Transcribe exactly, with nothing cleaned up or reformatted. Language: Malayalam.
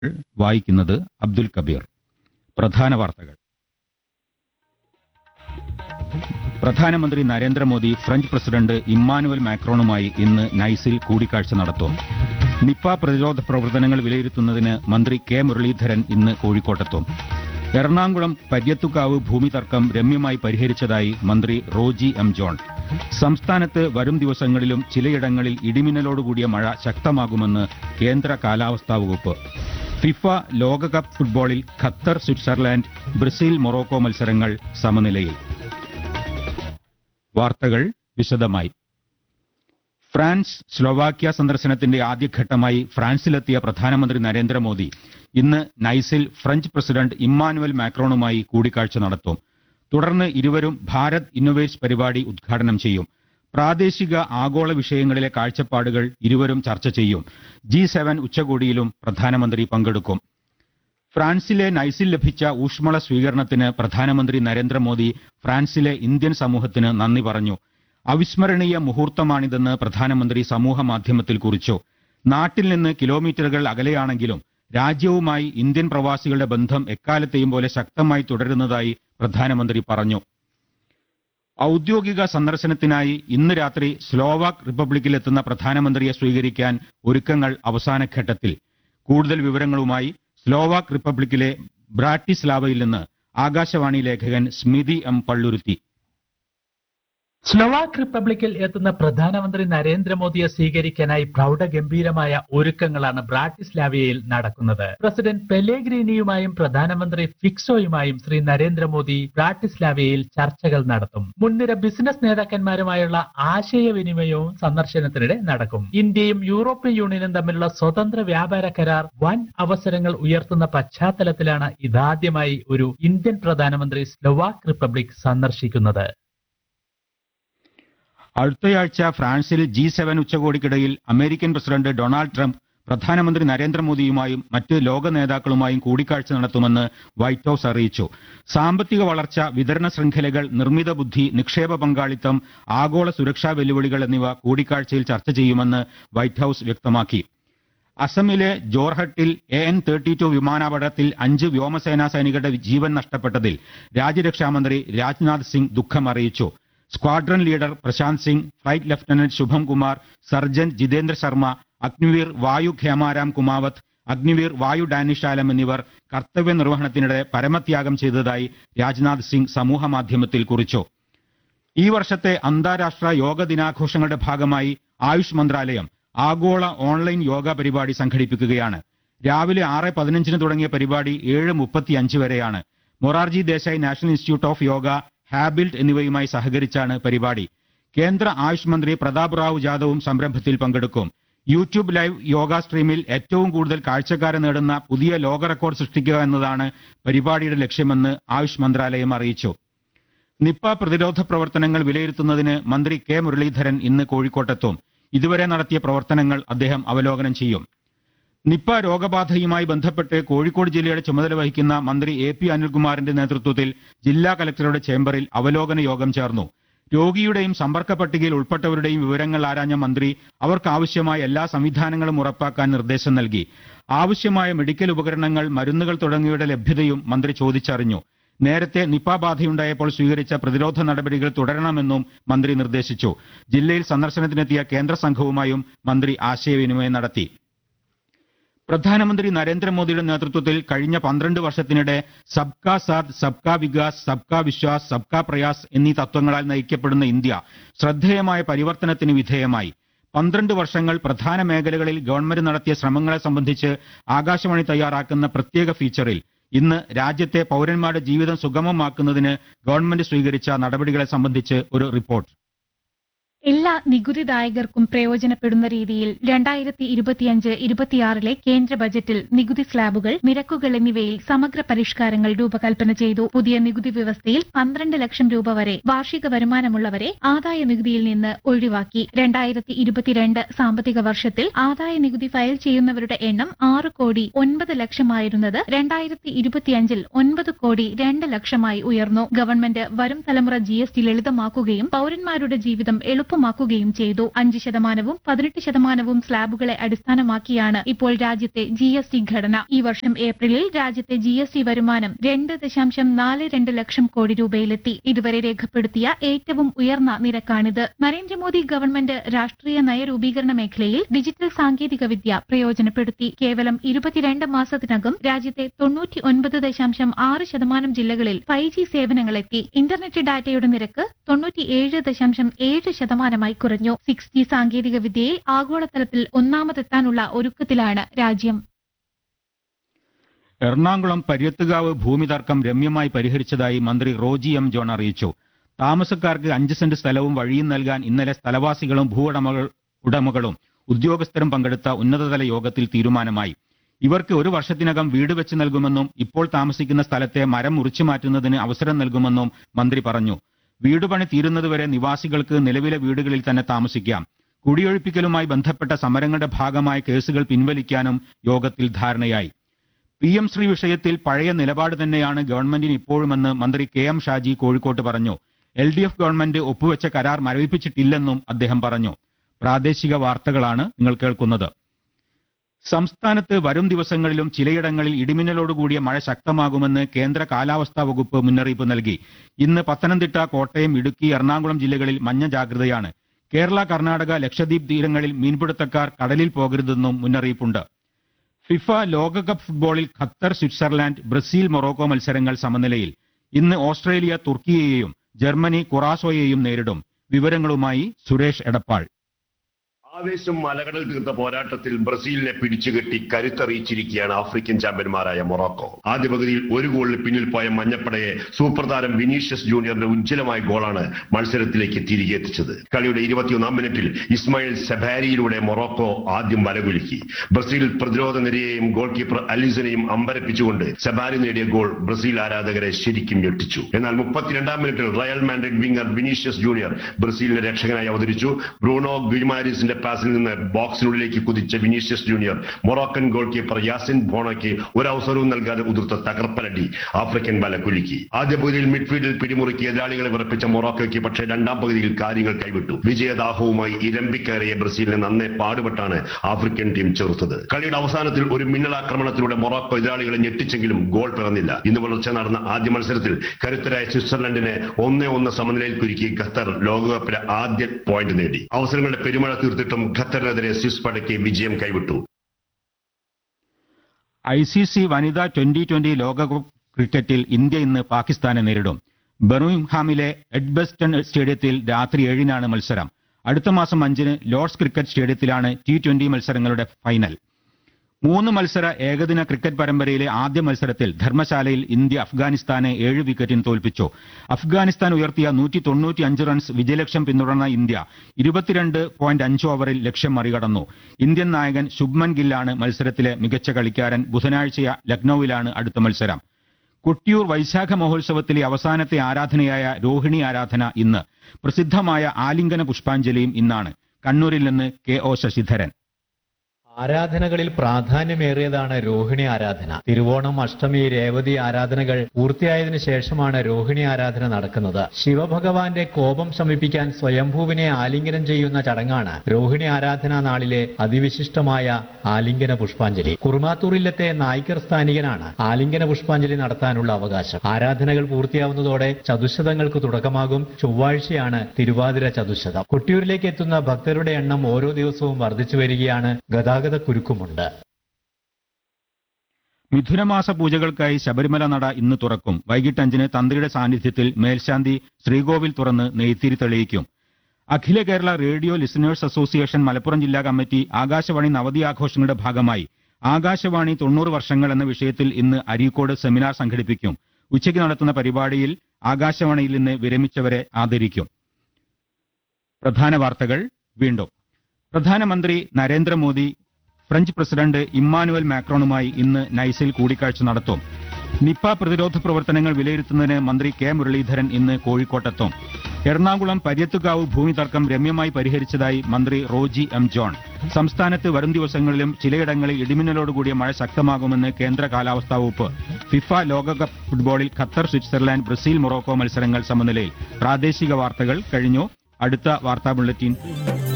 വായിക്കുന്നത് അബ്ദുൽ കബീർ. പ്രധാന വാർത്തകൾ. പ്രധാനമന്ത്രി നരേന്ദ്രമോദി ഫ്രഞ്ച് പ്രസിഡന്റ് ഇമ്മാനുവൽ മാക്രോണുമായി ഇന്ന് നൈസിൽ കൂടിക്കാഴ്ച നടത്തും. നിപ്പ പ്രതിരോധ പ്രവർത്തനങ്ങൾ വിലയിരുത്തുന്നതിന് മന്ത്രി കെ മുരളീധരൻ ഇന്ന് കോഴിക്കോട്ടെത്തും. എറണാകുളം പര്യത്തുകാവ് ഭൂമി തർക്കം രമ്യമായി പരിഹരിച്ചതായി മന്ത്രി റോജി എം ജോൺ. സംസ്ഥാനത്ത് വരും ദിവസങ്ങളിലും ചിലയിടങ്ങളിൽ ഇടിമിന്നലോടുകൂടിയ മഴ ശക്തമാകുമെന്ന് കേന്ദ്ര കാലാവസ്ഥാ വകുപ്പ്. ഫിഫ ലോകകപ്പ് ഫുട്ബോളിൽ ഖത്തർ, സ്വിറ്റ്സർലാൻഡ്, ബ്രസീൽ, മൊറോക്കോ മത്സരങ്ങൾ സമനിലയിൽ. വാർത്തകൾ വിശദമായി. ഫ്രാൻസ് സ്ലോവാക്യ സന്ദർശനത്തിന്റെ ആദ്യഘട്ടമായി ഫ്രാൻസിലെത്തിയ പ്രധാനമന്ത്രി നരേന്ദ്രമോദി ഇന്ന് നൈസിൽ ഫ്രഞ്ച് പ്രസിഡന്റ് ഇമ്മാനുവൽ മാക്രോണുമായി കൂടിക്കാഴ്ച നടത്തും. തുടർന്ന് ഇരുവരും ഭാരത് ഇന്നൊവേറ്റ്സ് പരിപാടി ഉദ്ഘാടനം ചെയ്യും. പ്രാദേശിക ആഗോള വിഷയങ്ങളിലെ കാഴ്ചപ്പാടുകൾ ഇരുവരും ചർച്ച ചെയ്യും. ജി സെവൻ ഉച്ചകോടിയിലും പ്രധാനമന്ത്രി പങ്കെടുക്കും. ഫ്രാൻസിലെ നൈസിൽ ലഭിച്ച ഊഷ്മള സ്വീകരണത്തിന് പ്രധാനമന്ത്രി നരേന്ദ്രമോദി ഫ്രാൻസിലെ ഇന്ത്യൻ സമൂഹത്തിന് നന്ദി പറഞ്ഞു. അവിസ്മരണീയ മുഹൂർത്തമാണിതെന്ന് പ്രധാനമന്ത്രി സമൂഹ മാധ്യമത്തിൽ കുറിച്ചു. നാട്ടിൽ നിന്ന് കിലോമീറ്ററുകൾ അകലെയാണെങ്കിലും രാജ്യവുമായി ഇന്ത്യൻ പ്രവാസികളുടെ ബന്ധം എക്കാലത്തെയും പോലെ ശക്തമായി തുടരുന്നതായി പ്രധാനമന്ത്രി പറഞ്ഞു. ഔദ്യോഗിക സന്ദർശനത്തിനായി ഇന്ന് രാത്രി സ്ലോവാക് റിപ്പബ്ലിക്കിലെത്തുന്ന പ്രധാനമന്ത്രിയെ സ്വീകരിക്കാൻ ഒരുക്കങ്ങൾ അവസാനഘട്ടത്തിൽ. കൂടുതൽ വിവരങ്ങളുമായി സ്ലോവാക് റിപ്പബ്ലിക്കിലെ ബ്രാറ്റിസ്ലാവയിൽ നിന്ന് ആകാശവാണി ലേഖകൻ സ്മിതി എം പള്ളുരുത്തി. സ്ലോവാക് റിപ്പബ്ലിക്കിൽ എത്തുന്ന പ്രധാനമന്ത്രി നരേന്ദ്രമോദിയെ സ്വീകരിക്കാനായി പ്രൗഢഗംഭീരമായ ഒരുക്കങ്ങളാണ് ബ്രാറ്റിസ്ലാവിയയിൽ നടക്കുന്നത്. പ്രസിഡന്റ് പെലേഗ്രീനിയുമായും പ്രധാനമന്ത്രി ഫിക്സോയുമായും ശ്രീ നരേന്ദ്രമോദി ബ്രാറ്റിസ്ലാവിയയിൽ ചർച്ചകൾ നടത്തും. മുൻനിര ബിസിനസ് നേതാക്കന്മാരുമായുള്ള ആശയവിനിമയവും സന്ദർശനത്തിനിടെ നടക്കും. ഇന്ത്യയും യൂറോപ്യൻ യൂണിയനും തമ്മിലുള്ള സ്വതന്ത്ര വ്യാപാര കരാർ വൻ അവസരങ്ങൾ ഉയർത്തുന്ന പശ്ചാത്തലത്തിലാണ് ഇതാദ്യമായി ഒരു ഇന്ത്യൻ പ്രധാനമന്ത്രി സ്ലോവാക് റിപ്പബ്ലിക് സന്ദർശിക്കുന്നത്. അടുത്തയാഴ്ച ഫ്രാൻസിൽ G seven ഉച്ചകോടിക്കിടയിൽ American president Donald Trump പ്രധാനമന്ത്രി നരേന്ദ്രമോദിയുമായും മറ്റ് ലോക നേതാക്കളുമായും കൂടിക്കാഴ്ച നടത്തുമെന്ന് വൈറ്റ് ഹൌസ് അറിയിച്ചു. സാമ്പത്തിക വളർച്ച, വിതരണ ശൃംഖലകൾ, നിർമ്മിത ബുദ്ധി, നിക്ഷേപ പങ്കാളിത്തം, ആഗോള സുരക്ഷാ വെല്ലുവിളികൾ എന്നിവ കൂടിക്കാഴ്ചയിൽ ചർച്ച ചെയ്യുമെന്ന് വൈറ്റ് ഹൌസ് വ്യക്തമാക്കി. അസമിലെ ജോർഹട്ടിൽ എ എൻ തേർട്ടി ടു വിമാനാപകടത്തിൽ അഞ്ച് വ്യോമസേനാ സൈനികരുടെ ജീവൻ നഷ്ടപ്പെട്ടതിൽ രാജ്യരക്ഷാമന്ത്രി രാജ്നാഥ് സിംഗ് ദുഃഖം അറിയിച്ചു. Squadron leader Prashant Singh, flight lieutenant ശുഭം കുമാർ, സർജൻ ജിതേന്ദ്ര ശർമ്മ, അഗ്നിവീർ വായു ഖേമാരാം കുമാവത്ത്, അഗ്നിവീർ വായു ഡാനിഷാലം എന്നിവർ കർത്തവ്യ നിർവഹണത്തിനിടെ പരമത്യാഗം ചെയ്തതായി രാജ്നാഥ് സിംഗ് സമൂഹമാധ്യമത്തിൽ കുറിച്ചു. ഈ വർഷത്തെ അന്താരാഷ്ട്ര യോഗ ദിനാഘോഷങ്ങളുടെ ഭാഗമായി ആയുഷ് മന്ത്രാലയം ആഗോള ഓൺലൈൻ യോഗ പരിപാടി സംഘടിപ്പിക്കുകയാണ്. രാവിലെ ആറ് പതിനഞ്ചിന് തുടങ്ങിയ പരിപാടി ഏഴ് മുപ്പത്തിയഞ്ച് വരെയാണ്. Morarji Desai national institute of yoga, ഹാബിൽഡ് എന്നിവയുമായി സഹകരിച്ചാണ് പരിപാടി. കേന്ദ്ര ആയുഷ് മന്ത്രി പ്രതാപ് റാവു ജാദവും സംരംഭത്തിൽ പങ്കെടുക്കും. യൂട്യൂബ് ലൈവ് യോഗ സ്ട്രീമിൽ ഏറ്റവും കൂടുതൽ കാഴ്ചക്കാരെ നേടുന്ന പുതിയ ലോക റെക്കോർഡ് സൃഷ്ടിക്കുക എന്നതാണ് പരിപാടിയുടെ ലക്ഷ്യമെന്ന് ആയുഷ് മന്ത്രാലയം അറിയിച്ചു. നിപ്പ പ്രതിരോധ പ്രവർത്തനങ്ങൾ വിലയിരുത്തുന്നതിന് മന്ത്രി കെ മുരളീധരൻ ഇന്ന് കോഴിക്കോട്ടെത്തും. ഇതുവരെ നടത്തിയ പ്രവർത്തനങ്ങൾ അദ്ദേഹം അവലോകനം ചെയ്യും. നിപ്പ രോഗബാധയുമായി ബന്ധപ്പെട്ട് കോഴിക്കോട് ജില്ലയുടെ ചുമതല വഹിക്കുന്ന മന്ത്രി എ പി അനിൽകുമാറിന്റെ നേതൃത്വത്തിൽ ജില്ലാ കലക്ടറുടെ ചേംബറിൽ അവലോകന യോഗം ചേർന്നു. രോഗിയുടെയും സമ്പർക്ക പട്ടികയിൽ ഉൾപ്പെട്ടവരുടെയും വിവരങ്ങൾ ആരാഞ്ഞ മന്ത്രി അവർക്കാവശ്യമായ എല്ലാ സംവിധാനങ്ങളും ഉറപ്പാക്കാൻ നിർദ്ദേശം നൽകി. ആവശ്യമായ മെഡിക്കൽ ഉപകരണങ്ങൾ, മരുന്നുകൾ തുടങ്ങിയവയുടെ ലഭ്യതയും മന്ത്രി ചോദിച്ചറിഞ്ഞു. നേരത്തെ നിപ്പ ബാധയുണ്ടായപ്പോൾ സ്വീകരിച്ച പ്രതിരോധ നടപടികൾ തുടരണമെന്നും മന്ത്രി നിർദ്ദേശിച്ചു. ജില്ലയിൽ സന്ദർശനത്തിനെത്തിയ കേന്ദ്ര സംഘവുമായും മന്ത്രി ആശയവിനിമയം നടത്തി. പ്രധാനമന്ത്രി നരേന്ദ്രമോദിയുടെ നേതൃത്വത്തിൽ കഴിഞ്ഞ പന്ത്രണ്ട് വർഷത്തിനിടെ സബ്കാ സാത്ത്, സബ്കാ വികാസ്, സബ്കാ വിശ്വാസ്, സബ്കാ പ്രയാസ് എന്നീ തത്വങ്ങളാൽ നയിക്കപ്പെടുന്ന ഇന്ത്യ ശ്രദ്ധേയമായ പരിവർത്തനത്തിന് വിധേയമായി. പന്ത്രണ്ട് വർഷങ്ങൾ പ്രധാന മേഖലകളിൽ ഗവൺമെന്റ് നടത്തിയ ശ്രമങ്ങളെ സംബന്ധിച്ച് ആകാശവാണി തയ്യാറാക്കുന്ന പ്രത്യേക ഫീച്ചറിൽ ഇന്ന് രാജ്യത്തെ പൌരന്മാരുടെ ജീവിതം സുഗമമാക്കുന്നതിന് ഗവൺമെന്റ് സ്വീകരിച്ച നടപടികളെ സംബന്ധിച്ച് ഒരു റിപ്പോർട്ട്. എല്ലാ നികുതിദായകർക്കും പ്രയോജനപ്പെടുന്ന രീതിയിൽ രണ്ടായിരത്തി ഇരുപത്തിയഞ്ച് ഇരുപത്തിയാറിലെ കേന്ദ്ര ബജറ്റിൽ നികുതി സ്ലാബുകൾ, നിരക്കുകൾ എന്നിവയിൽ സമഗ്ര പരിഷ്കാരങ്ങൾ രൂപകൽപ്പന ചെയ്തു. പുതിയ നികുതി വ്യവസ്ഥയിൽ പന്ത്രണ്ട് ലക്ഷം രൂപ വരെ വാർഷിക വരുമാനമുള്ളവരെ ആദായ നികുതിയിൽ നിന്ന് ഒഴിവാക്കി. രണ്ടായിരത്തി ഇരുപത്തിരണ്ട് സാമ്പത്തിക വർഷത്തിൽ ആദായ നികുതി ഫയൽ ചെയ്യുന്നവരുടെ എണ്ണം ആറ് കോടി ഒൻപത് ലക്ഷമായിരുന്നത് രണ്ടായിരത്തി ഇരുപത്തിയഞ്ചിൽ ഒൻപത് കോടി രണ്ട് ലക്ഷമായി ഉയർന്നു. ഗവൺമെന്റ് വരും തലമുറ ജി എസ് ടി ലളിതമാക്കുകയും പൌരന്മാരുടെ ജീവിതം എളുപ്പ എളുപ്പമാക്കുകയും ചെയ്തു. അഞ്ച് ശതമാനവും പതിനെട്ട് ശതമാനവും സ്ലാബുകളെ അടിസ്ഥാനമാക്കിയാണ് ഇപ്പോൾ രാജ്യത്തെ ജി എസ് ടി ഘടന. ഈ വർഷം ഏപ്രിലിൽ രാജ്യത്തെ ജി എസ് ടി വരുമാനം രണ്ട് ദശാംശം നാല് രണ്ട് ലക്ഷം കോടി രൂപയിലെത്തി. ഇതുവരെ രേഖപ്പെടുത്തിയ ഏറ്റവും ഉയർന്ന നിരക്കാണിത്. നരേന്ദ്രമോദി ഗവൺമെന്റ് രാഷ്ട്രീയ നയരൂപീകരണ മേഖലയിൽ ഡിജിറ്റൽ സാങ്കേതികവിദ്യ പ്രയോജനപ്പെടുത്തി. കേവലം ഇരുപത്തിരണ്ട് മാസത്തിനകം രാജ്യത്തെ തൊണ്ണൂറ്റി ഒൻപത് ദശാംശം ആറ് ശതമാനം ജില്ലകളിൽ ഫൈവ് ജി സേവനങ്ങളെത്തി. ഇന്റർനെറ്റ് ഡാറ്റയുടെ നിരക്ക് തൊണ്ണൂറ്റിയേഴ് ദശാംശം ഏഴ് ശതമാനമായി കുറഞ്ഞു. സിക്സ് ജി സാങ്കേതികവിദ്യയിൽ ആഗോളതലത്തിൽ ഒന്നാമതെത്താനുള്ള ഒരുക്കത്തിലാണ് രാജ്യം. എറണാകുളം പര്യത്തുകാവ് ഭൂമി തർക്കം രമ്യമായി പരിഹരിച്ചതായി മന്ത്രി റോജി എം ജോൺ അറിയിച്ചു. താമസക്കാർക്ക് അഞ്ച് സെന്റ് സ്ഥലവും വഴിയും നൽകാൻ ഇന്നലെ സ്ഥലവാസികളും ഭൂവുടമകൾ ഉടമകളും ഉദ്യോഗസ്ഥരും പങ്കെടുത്ത ഉന്നതതല യോഗത്തിൽ തീരുമാനമായി. ഇവർക്ക് ഒരു വർഷത്തിനകം വീട് വെച്ച് നൽകുമെന്നും ഇപ്പോൾ താമസിക്കുന്ന സ്ഥലത്തെ മരം മുറിച്ചു മാറ്റുന്നതിന് അവസരം നൽകുമെന്നും മന്ത്രി പറഞ്ഞു. വീടുപണി തീരുന്നതുവരെ നിവാസികൾക്ക് നിലവിലെ വീടുകളിൽ തന്നെ താമസിക്കാം. കുടിയൊഴിപ്പിക്കലുമായി ബന്ധപ്പെട്ട സമരങ്ങളുടെ ഭാഗമായ കേസുകൾ പിൻവലിക്കാനും യോഗത്തിൽ ധാരണയായി. പി എം ശ്രീ വിഷയത്തിൽ പഴയ നിലപാട് തന്നെയാണ് ഗവൺമെന്റിന് ഇപ്പോഴുമെന്ന് മന്ത്രി കെ എം ഷാജി കോഴിക്കോട്ട് പറഞ്ഞു. എൽ ഡി എഫ് ഗവൺമെന്റ് ഒപ്പുവെച്ച കരാർ മരവിപ്പിച്ചിട്ടില്ലെന്നും അദ്ദേഹം പറഞ്ഞു. പ്രാദേശിക വാർത്തകളാണ് നിങ്ങൾ കേൾക്കുന്നത്. സംസ്ഥാനത്ത് വരും ദിവസങ്ങളിലും ചിലയിടങ്ങളിൽ ഇടിമിന്നലോടുകൂടിയ മഴ ശക്തമാകുമെന്ന് കേന്ദ്ര കാലാവസ്ഥാ വകുപ്പ് മുന്നറിയിപ്പ് നൽകി. ഇന്ന് പത്തനംതിട്ട, കോട്ടയം, ഇടുക്കി, എറണാകുളം ജില്ലകളിൽ മഞ്ഞ ജാഗ്രതയാണ്. കേരള, കർണാടക, ലക്ഷദ്വീപ് തീരങ്ങളിൽ മീൻപിടുത്തക്കാർ കടലിൽ പോകരുതെന്നും മുന്നറിയിപ്പുണ്ട്. ഫിഫ ലോകകപ്പ് ഫുട്ബോളിൽ ഖത്തർ, സ്വിറ്റ്സർലാൻഡ്, ബ്രസീൽ, മൊറോക്കോ മത്സരങ്ങൾ സമനിലയിൽ. ഇന്ന് ഓസ്ട്രേലിയ തുർക്കിയെയും ജർമ്മനി കുറാസോയെയും നേരിടും. വിവരങ്ങളുമായി സുരേഷ് എടപ്പാൾ. ആവേശം മലകടൽ തീർത്ത പോരാട്ടത്തിൽ ബ്രസീലിനെ പിടിച്ചുകെട്ടി കരുത്തറിയിച്ചിരിക്കുകയാണ് ആഫ്രിക്കൻ ചാമ്പ്യന്മാരായ മൊറോക്കോ. ആദ്യ പകുതിയിൽ ഒരു ഗോളിന് പിന്നിൽ പോയ മഞ്ഞപ്പടയെ സൂപ്പർ താരം വിനീഷ്യസ് ജൂനിയറിന്റെ ഉജ്ജ്വലമായ ഗോളാണ് മത്സരത്തിലേക്ക് തിരികെ എത്തിച്ചത്. കളിയുടെ ഇരുപത്തിയൊന്നാം മിനിറ്റിൽ ഇസ്മായിൽ സെബാരിയിലൂടെ മൊറോക്കോ ആദ്യം വലകുലുക്കി. ബ്രസീൽ പ്രതിരോധ നിരയെയും ഗോൾ കീപ്പർ അലിസനെയും അമ്പരപ്പിച്ചുകൊണ്ട് സെബാരി നേടിയ ഗോൾ ബ്രസീൽ ആരാധകരെ ശരിക്കും ഞെട്ടിച്ചു. എന്നാൽ മുപ്പത്തിരണ്ടാം മിനിറ്റിൽ Real Madrid winger Vinicius junior ബ്രസീലിന്റെ രക്ഷകനായി അവതരിച്ചു. ബ്രൂണോ ഗുയിമാരിസിന്റെ പാസിൽ നിന്ന് ബോക്സിനുള്ളിലേക്ക് കുതിച്ച Vinicius junior Moroccan goal keeper Yasin ബോണോയ്ക്ക് ഒരവസരവും നൽകാതെ ഉതിർത്ത തകർപ്പനടി ആഫ്രിക്കൻ വല കുലുക്കി. ആദ്യ പകുതിയിൽ മിഡ്ഫീൽഡിൽ പിടിമുറുക്കി എതിരാളികളെ വിറപ്പിച്ച മൊറോക്കോയ്ക്ക് പക്ഷേ രണ്ടാം പകുതിയിൽ കാര്യങ്ങൾ കൈവിട്ടു. വിജയദാഹവുമായി ഇരമ്പിക്കയറിയ ബ്രസീലിനെ നന്നേ പാടുപെട്ടാണ് ആഫ്രിക്കൻ ടീം ചെറുത്തത്. കളിയുടെ അവസാനത്തിൽ ഒരു മിന്നലാക്രമണത്തിലൂടെ മൊറോക്കോ എതിരാളികളെ ഞെട്ടിച്ചെങ്കിലും ഗോൾ പിറന്നില്ല. ഇന്ന് പുലർച്ചെ നടന്ന ആദ്യ മത്സരത്തിൽ കരുത്തരായ സ്വിറ്റ്സർലൻഡിനെ ഒന്നേ ഒന്ന് സമനിലയിൽ കുരുക്കി ഖത്തർ ലോകകപ്പിലെ ആദ്യ പോയിന്റ് നേടി. അവസരങ്ങളുടെ പെരുമഴ തീർത്തിട്ടും ഖത്തറിനെതിരെ സ്വിസ് പടയ്ക്ക് വിജയം കൈവിട്ടു. ഐ സി സി വനിതാ ട്വന്റി ട്വന്റി ലോകകപ്പ് ക്രിക്കറ്റിൽ ഇന്ത്യ ഇന്ന് പാകിസ്ഥാനെ നേരിടും. ബർമിംഗ്ഹാമിലെ എഡ്ബസ്റ്റൺ സ്റ്റേഡിയത്തിൽ രാത്രി ഏഴിനാണ് മത്സരം. അടുത്ത മാസം അഞ്ചിന് ലോർഡ്സ് ക്രിക്കറ്റ് സ്റ്റേഡിയത്തിലാണ് ടി ട്വന്റി മത്സരങ്ങളുടെ ഫൈനൽ. മൂന്ന് മത്സര ഏകദിന ക്രിക്കറ്റ് പരമ്പരയിലെ ആദ്യ മത്സരത്തിൽ ധർമ്മശാലയിൽ ഇന്ത്യ അഫ്ഗാനിസ്ഥാനെ ഏഴ് വിക്കറ്റിന് തോൽപ്പിച്ചു. അഫ്ഗാനിസ്ഥാൻ ഉയർത്തിയ നൂറ്റി തൊണ്ണൂറ്റി അഞ്ച് റൺസ് വിജയലക്ഷ്യം പിന്തുടർന്ന ഇന്ത്യ ഇരുപത്തിരണ്ട് പോയിന്റ് അഞ്ച് ഓവറിൽ ലക്ഷ്യം മറികടന്നു. ഇന്ത്യൻ നായകൻ ശുഭ്മൻ ഗില്ലാണ് മത്സരത്തിലെ മികച്ച കളിക്കാരൻ. ബുധനാഴ്ച ലക്നൌവിലാണ് അടുത്ത മത്സരം. കൊട്ടിയൂർ വൈശാഖ മഹോത്സവത്തിലെ അവസാനത്തെ ആരാധനയായ രോഹിണി ആരാധന ഇന്ന്. പ്രസിദ്ധമായ ആലിംഗന പുഷ്പാഞ്ജലിയും ഇന്നാണ്. കണ്ണൂരിൽ നിന്ന് കെ ഒ ശശിധരൻ. ആരാധനകളിൽ പ്രാധാന്യമേറിയതാണ് രോഹിണി ആരാധന. തിരുവോണം, അഷ്ടമി, രേവതി ആരാധനകൾ പൂർത്തിയായതിനു ശേഷമാണ് രോഹിണി ആരാധന നടക്കുന്നത്. ശിവഭഗവാന്റെ കോപം ശമിപ്പിക്കാൻ സ്വയംഭൂവിനെ ആലിംഗനം ചെയ്യുന്ന ചടങ്ങാണ് രോഹിണി ആരാധനാ നാളിലെ അതിവിശിഷ്ടമായ ആലിംഗന പുഷ്പാഞ്ജലി. കുറുമാത്തൂരിലത്തെ നായ്ക്കർ സ്ഥാനികനാണ് ആലിംഗന പുഷ്പാഞ്ജലി നടത്താനുള്ള അവകാശം. ആരാധനകൾ പൂർത്തിയാവുന്നതോടെ ചതുശതങ്ങൾക്ക് തുടക്കമാകും. ചൊവ്വാഴ്ചയാണ് തിരുവാതിര ചതുശതം. കൊട്ടിയൂരിലേക്ക് എത്തുന്ന ഭക്തരുടെ എണ്ണം ഓരോ ദിവസവും വർദ്ധിച്ചു വരികയാണ്. ഗതാഗത കുരുക്കുമുണ്ട്. മിഥുനമാസ പൂജകൾക്കായി ശബരിമല നട ഇന്ന് തുറക്കും. വൈകിട്ട് അഞ്ചിന് തന്ത്രിയുടെ സാന്നിധ്യത്തിൽ മേൽശാന്തി ശ്രീകോവിൽ തുറന്ന് നെയ്ത്തിരി തെളിയിക്കും. അഖില Kerala radio listeners association Malappuram ജില്ലാ കമ്മിറ്റി ആകാശവാണി നവതി ആഘോഷങ്ങളുടെ ഭാഗമായി ആകാശവാണി തൊണ്ണൂറ് വർഷങ്ങൾ എന്ന വിഷയത്തിൽ ഇന്ന് അരീക്കോട് സെമിനാർ സംഘടിപ്പിക്കും. ഉച്ചയ്ക്ക് നടത്തുന്ന പരിപാടിയിൽ ആകാശവാണിയിൽ നിന്ന് വിരമിച്ചവരെ ആദരിക്കും. പ്രധാന വാർത്തകൾ വീണ്ടും. പ്രധാനമന്ത്രി നരേന്ദ്രമോദി ഫ്രഞ്ച് പ്രസിഡന്റ് ഇമ്മാനുവൽ മാക്രോണുമായി ഇന്ന് നൈസിൽ കൂടിക്കാഴ്ച നടത്തും. നിപ പ്രതിരോധ പ്രവർത്തനങ്ങൾ വിലയിരുത്തുന്നതിന് മന്ത്രി കെ മുരളീധരൻ ഇന്ന് കോഴിക്കോട്ടെത്തും. എറണാകുളം പര്യത്തുകാവ് ഭൂമി തർക്കം രമ്യമായി പരിഹരിച്ചതായി മന്ത്രി റോജി എം ജോൺ. സംസ്ഥാനത്ത് വരും ദിവസങ്ങളിലും ചിലയിടങ്ങളിൽ ഇടിമിന്നലോടുകൂടിയ മഴ ശക്തമാകുമെന്ന് കേന്ദ്ര കാലാവസ്ഥാ വകുപ്പ്. ഫിഫ ലോകകപ്പ് ഫുട്ബോളിൽ ഖത്തർ, സ്വിറ്റ്സർലാൻഡ്, ബ്രസീൽ, മൊറോക്കോ മത്സരങ്ങൾ സമനിലയിൽ. പ്രാദേശിക വാർത്തകൾ കഴിഞ്ഞു. അടുത്ത വാർത്താ ബുള്ളറ്റിൻ